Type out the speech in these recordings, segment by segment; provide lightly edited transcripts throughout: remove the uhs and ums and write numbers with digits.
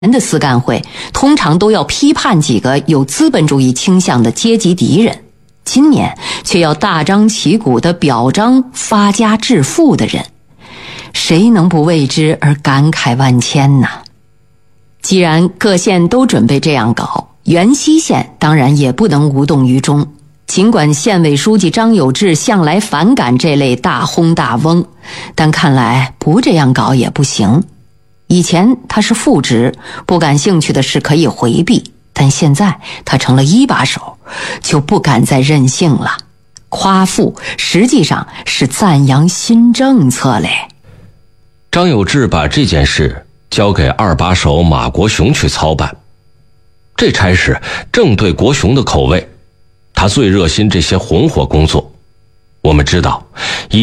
的私干会通常都要批判几个有资本主义倾向的阶级敌人，今年却要大张旗鼓地表彰发家致富的人，谁能不为之而感慨万千呢？既然各县都准备这样搞，元溪县当然也不能无动于衷。尽管县委书记张有志向来反感这类大轰大翁，但看来不这样搞也不行。以前他是副职，不感兴趣的事可以回避，但现在他成了一把手，就不敢再任性了。夸父实际上是赞扬新政策嘞。 张有志把这件事交给二把手马国雄去操办，这差事正对国雄的口味，他最热心这些红火工作。我们知道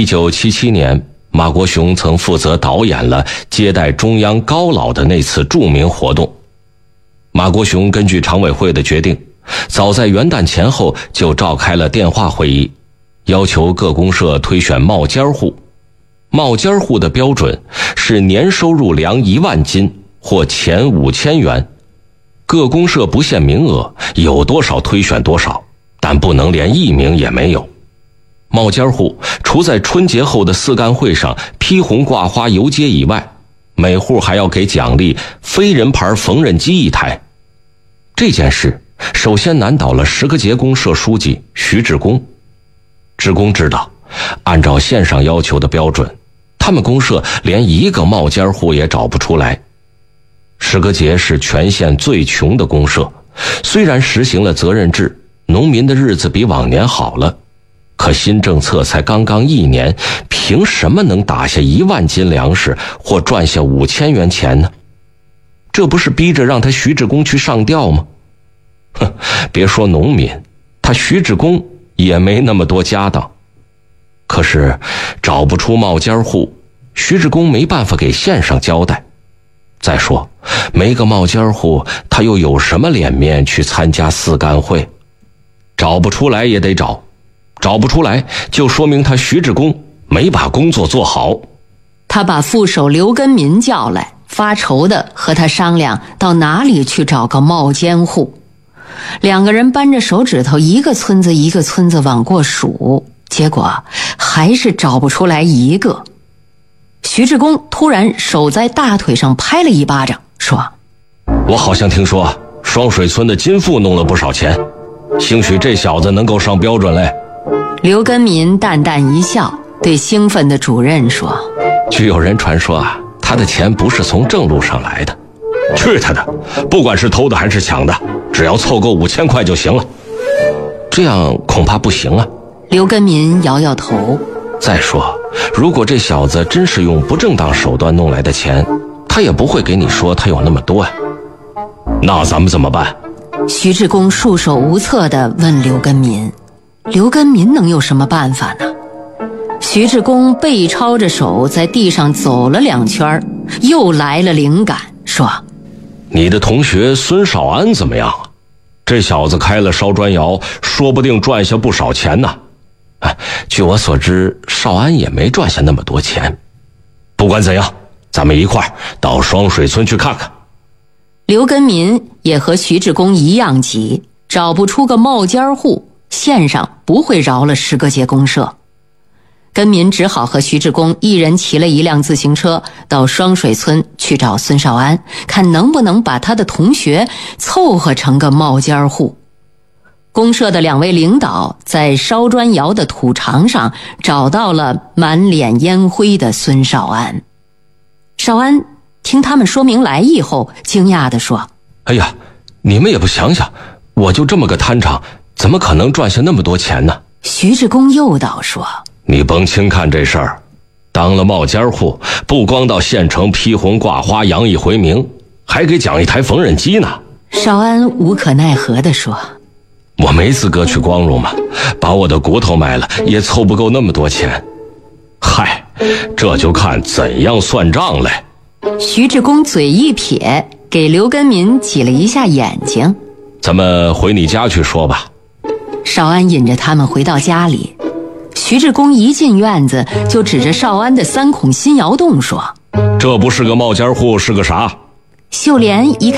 1977年马国雄曾负责导演了接待中央高老的那次著名活动。马国雄根据常委会的决定，早在元旦前后就召开了电话会议，要求各公社推选冒尖户。冒尖户的标准是年收入粮1万斤或钱5000元，各公社不限名额，有多少推选多少，但不能连1名也没有。冒尖户除在春节后的四干会上披红挂花游街以外，每户还要给奖励非人牌缝纫机1台。这件事首先难倒了10个节公社书记徐志功。志功知道，按照县上要求的标准，他们公社连一个冒尖户也找不出来。10个节是全县最穷的公社，虽然实行了责任制，农民的日子比往年好了，可新政策才刚刚1年，凭什么能打下1万斤粮食或赚下5000元钱呢？这不是逼着让他徐志功去上吊吗？哼，别说农民，他徐志功也没那么多家当。可是找不出冒尖户，徐志功没办法给县上交代。再说没个冒尖户，他又有什么脸面去参加四干会？找不出来也得找，找不出来就说明他徐志功没把工作做好。 他把副手刘根民叫来，发愁的和他商量到哪里去找个冒尖户。2个人扳着手指头一个村子一个村子往过数，结果还是找不出来一个。徐志功突然手在大腿上拍了一巴掌，说： 我好像听说双水村的金富弄了不少钱，兴许这小子能够上标准嘞。 刘根民淡淡一笑，对兴奋的主任说： 据有人传说他的钱不是从正路上来的。去他的，不管是偷的还是抢的，只要凑够5000块就行了。这样恐怕不行啊。 刘根民摇摇头。 再说，如果这小子真是用不正当手段弄来的钱，他也不会给你说他有那么多呀。那咱们怎么办？ 徐志功束手无策地问刘根民。刘根民能有什么办法呢？徐志功背抄着手在地上走了2圈，又来了灵感，说： 你的同学孙少安怎么样啊？这小子开了烧砖窑，说不定赚下不少钱呢。据我所知，少安也没赚下那么多钱。不管怎样，咱们一块儿到双水村去看看。 刘根民也和徐志功一样急，找不出个冒尖户，县上不会饶了10个节公社。根民只好和徐志功一人骑了一辆自行车到双水村去找孙少安，看能不能把他的同学凑合成个冒尖户。公社的2位领导在烧砖窑的土场上找到了满脸烟灰的孙少安。少安听他们说明来意后，惊讶地说： 哎呀，你们也不想想，我就这么个摊场，怎么可能赚下那么多钱呢？ 徐志功诱导说： 你甭轻看这事儿，当了冒尖户，不光到县城披红挂花扬一回名，还给奖1台缝纫机呢。 少安无可奈何地说： 我没资格去光荣嘛，把我的骨头卖了也凑不够那么多钱。嗨，这就看怎样算账嘞。 徐志功嘴一撇，给刘根民挤了一下眼睛。 咱们回你家去说吧。 少安引着他们回到家里，徐志功一进院子就指着少安的3孔新窑洞说： 这不是个冒尖户是个啥？ 秀莲一